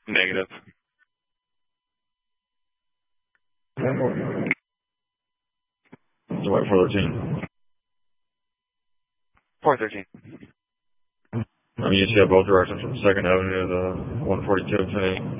Negative. So what, 413? 413. I mean, you see both directions from 2nd Avenue to the 142 Infinity.